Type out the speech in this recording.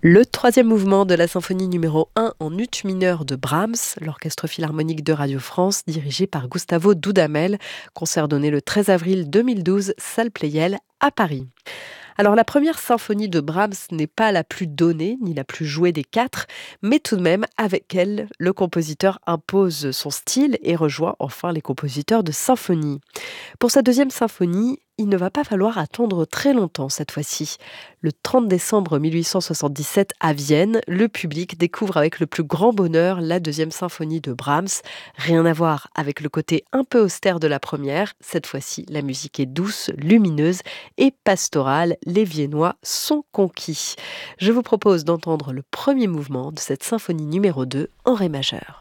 Le troisième mouvement de la symphonie numéro 1 en ut mineur de Brahms, l'Orchestre philharmonique de Radio France, dirigé par Gustavo Dudamel, concert donné le 13 avril 2012, salle Pleyel à Paris. Alors la première symphonie de Brahms n'est pas la plus donnée ni la plus jouée des quatre, mais tout de même, avec elle, le compositeur impose son style et rejoint enfin les compositeurs de symphonie. Pour sa deuxième symphonie, il ne va pas falloir attendre très longtemps cette fois-ci. Le 30 décembre 1877 à Vienne, le public découvre avec le plus grand bonheur la deuxième symphonie de Brahms. Rien à voir avec le côté un peu austère de la première. Cette fois-ci, la musique est douce, lumineuse et pastorale. Les Viennois sont conquis. Je vous propose d'entendre le premier mouvement de cette symphonie numéro 2 en ré majeur.